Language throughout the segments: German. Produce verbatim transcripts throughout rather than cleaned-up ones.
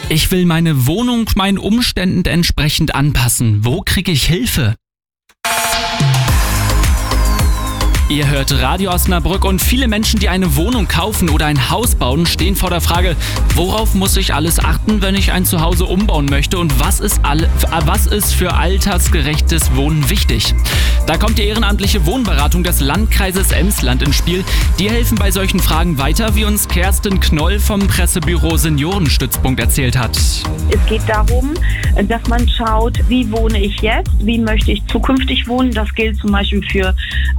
Ich will meine Wohnung meinen Umständen entsprechend anpassen. Wo kriege ich Hilfe? Ihr hört Radio Osnabrück und viele Menschen, die eine Wohnung kaufen oder ein Haus bauen, stehen vor der Frage, worauf muss ich alles achten, wenn ich ein Zuhause umbauen möchte und was ist, all, was ist für altersgerechtes Wohnen wichtig? Da kommt die ehrenamtliche Wohnberatung des Landkreises Emsland ins Spiel. Die helfen bei solchen Fragen weiter, wie uns Kerstin Knoll vom Pressebüro Seniorenstützpunkt erzählt hat. Es geht darum, dass man schaut, wie wohne ich jetzt, wie möchte ich zukünftig wohnen. Das gilt zum Beispiel für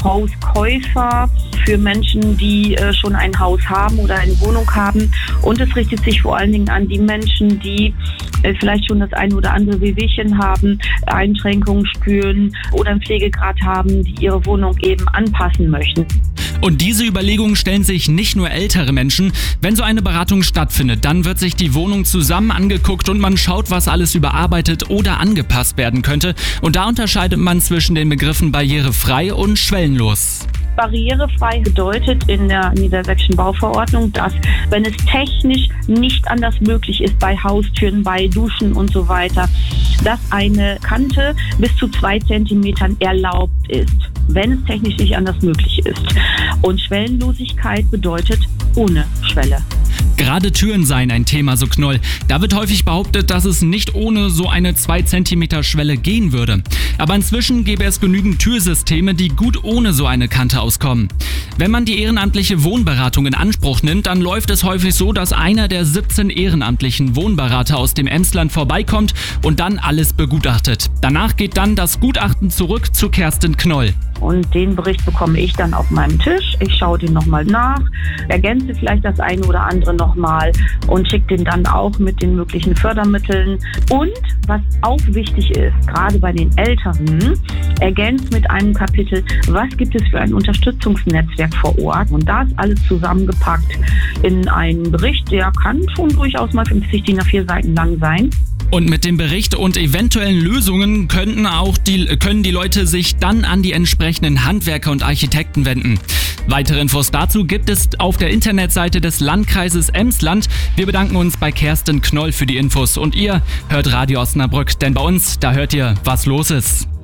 Hauskäufer, für Menschen, die äh, schon ein Haus haben oder eine Wohnung haben. Und es richtet sich vor allen Dingen an die Menschen, die äh, vielleicht schon das eine oder andere Wehwehchen haben, Einschränkungen spüren oder einen Pflegegrad haben, die ihre Wohnung eben anpassen möchten. Und diese Überlegungen stellen sich nicht nur ältere Menschen. Wenn so eine Beratung stattfindet, dann wird sich die Wohnung zusammen angeguckt und man schaut, was alles überarbeitet oder angepasst werden könnte. Und da unterscheidet man zwischen den Begriffen barrierefrei und schwellenlos. Barrierefrei bedeutet in der Niedersächsischen Bauverordnung, dass, wenn es technisch nicht anders möglich ist, bei Haustüren, bei Duschen und so weiter, dass eine Kante bis zu zwei Zentimetern erlaubt ist, wenn es technisch nicht anders möglich ist. Und Schwellenlosigkeit bedeutet ohne Schwelle. Gerade Türen seien ein Thema, so Knoll. Da wird häufig behauptet, dass es nicht ohne so eine zwei Zentimeter Schwelle gehen würde. Aber inzwischen gäbe es genügend Türsysteme, die gut ohne so eine Kante auskommen. Wenn man die ehrenamtliche Wohnberatung in Anspruch nimmt, dann läuft es häufig so, dass einer der siebzehn ehrenamtlichen Wohnberater aus dem Emsland vorbeikommt und dann alles begutachtet. Danach geht dann das Gutachten zurück zu Kerstin Knoll. Und den Bericht bekomme ich dann auf meinem Tisch. Ich schaue den nochmal nach, ergänze vielleicht das eine oder andere nochmal und schicke den dann auch mit den möglichen Fördermitteln. Und was auch wichtig ist, gerade bei den Älteren, ergänzt mit einem Kapitel, was gibt es für ein Unterstützungsnetzwerk vor Ort. Und das alles zusammengepackt in einen Bericht, der kann schon durchaus mal fünfzig D I N A vier Seiten lang sein. Und mit dem Bericht und eventuellen Lösungen könnten auch die, können die Leute sich dann an die entsprechenden Handwerker und Architekten wenden. Weitere Infos dazu gibt es auf der Internetseite des Landkreises Emsland. Wir bedanken uns bei Kerstin Knoll für die Infos und ihr hört Radio Osnabrück, denn bei uns, da hört ihr, was los ist.